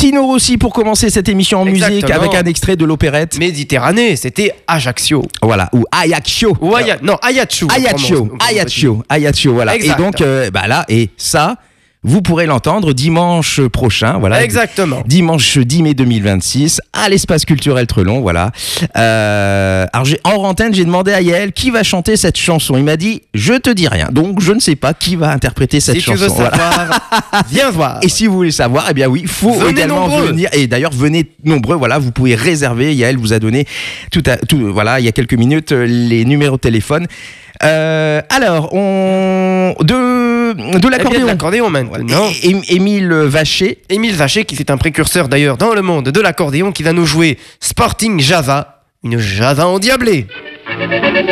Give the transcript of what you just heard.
Tino Rossi pour commencer cette émission en musique Exactement. avec un extrait de l'opérette. Méditerranée, c'était Ajaccio. Voilà, ou Ajaccio. Ou Ajaccio. Ajaccio, voilà. Exact. Et donc, là, et ça, vous pourrez l'entendre dimanche prochain, voilà. Exactement. Dimanche 10 mai 2026 à l'espace culturel Trelon, voilà. Alors hors antenne, j'ai demandé à Yael qui va chanter cette chanson. Il m'a dit je te dis rien, donc je ne sais pas qui va interpréter cette Si chanson. tu veux savoir, viens voir. Et si vous voulez savoir, eh bien oui, faut Venez également nombreux. venir. Et d'ailleurs, venez nombreux. Voilà, vous pouvez réserver. Yael vous a donné voilà, il y a quelques minutes les numéros de téléphone. Alors, de l'accordéon. De l'accordéon maintenant. Émile Vacher. Émile Vacher, qui est un précurseur d'ailleurs dans le monde de l'accordéon, qui va nous jouer Sporting Java, une Java endiablée.